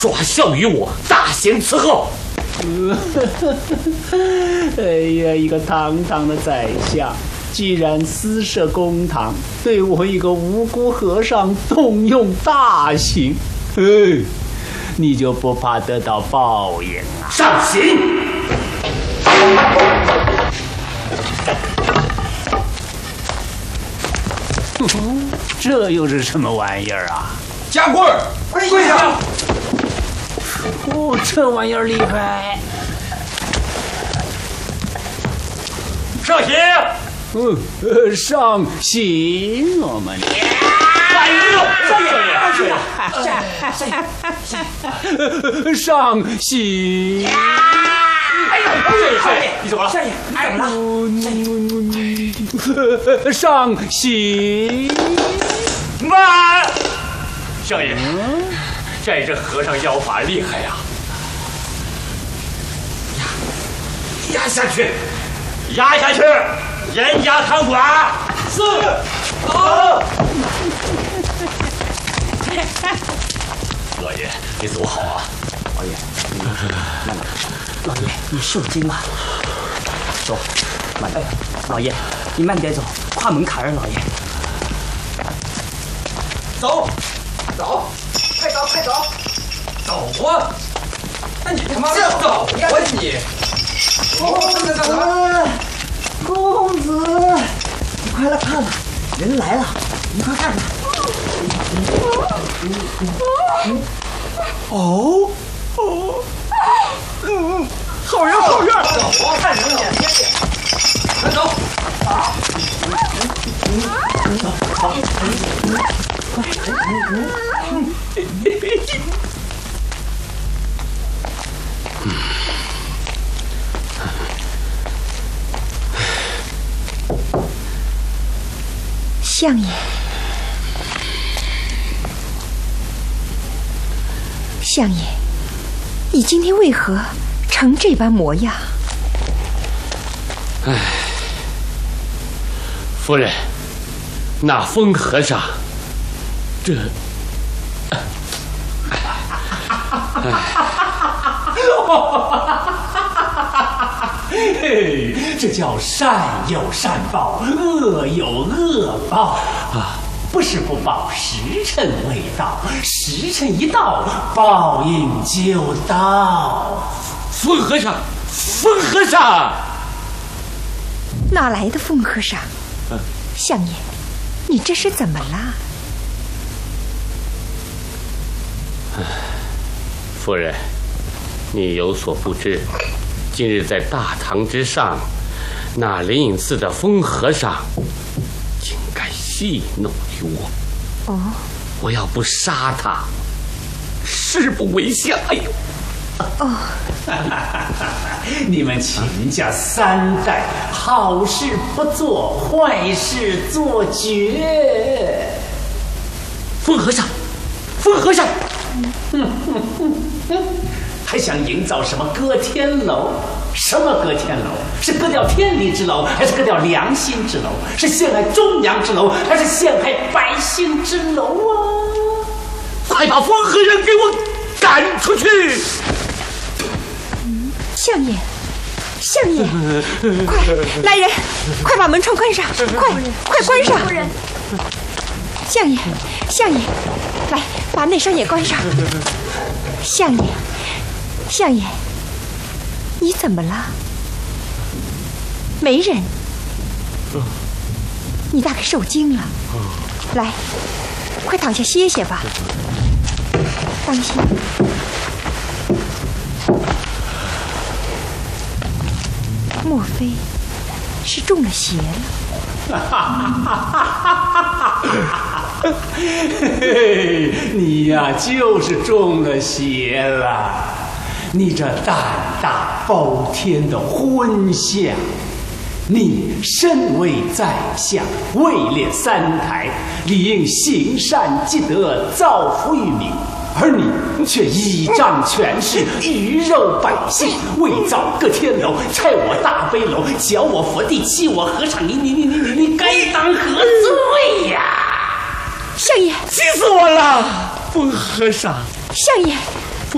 抓效于我，大显伺候。 哎呀，一个堂堂的宰相，居然私设公堂，对我一个无辜和尚动用大刑，你就不怕得到报应啊？ 上刑！ 这又是什么玩意儿啊？ 加棍儿，跪下！ 哦，这玩意儿厉害！ 上刑！ 上刑！我们。 哎呦， 上刑！ 哎呦，少爷，你怎么了？ 少爷，你怎么了？上刑！ 慢！少爷，少爷，这和尚妖法厉害呀！压下去，压下去，严加看管。是。好。老爷，你走好啊！ 老爷，你慢点。老爷，你受惊了。走，慢点。老爷，你慢点走，跨门槛儿，老爷。走，走，快走，快走，走啊！那你他妈的走呀你！公子，公子，你快来看看，人来了，你快看看。哦，好远好远！走，看人了，快走！ 相爷，相爷，你今天为何成这般模样？ 唉，夫人，那疯和尚，这， 嘿，这叫善有善报，恶有恶报啊！不是不报，时辰未到，时辰一到，报应就到。 疯和尚，疯和尚， 哪来的疯和尚？相爷，你这是怎么了？ 夫人，你有所不知，今日在大堂之上，那灵隐寺的疯和尚竟敢戏弄于我。 哦， 我要不杀他，誓不为下。哎呦！ 哦， 你们秦家3代，好事不做，坏事做绝。 疯和尚，疯和尚， 还想营造什么歌天楼？什么歌天楼？是割掉天理之楼，还是割掉良心之楼？是陷害忠良之楼，还是陷害百姓之楼啊？ 快把疯和尚给我赶出去！ 相爷，相爷，快来人，快把门窗关上，快关上！相爷，相爷，来把那扇也关上。相爷，相爷，你怎么了？没人，你大概受惊了。来，快躺下歇歇吧。当心。莫非是中了邪了？ 你呀，就是中了邪了。你这胆大包天的昏相，你身为宰相，位列3台，理应行善积德，造福于民。而你却倚仗权势，鱼肉百姓，伪造各天楼，拆我大悲楼，搅我佛地，欺我和尚，你该当何罪呀？ 相爷， 气死我了！疯和尚， 相爷。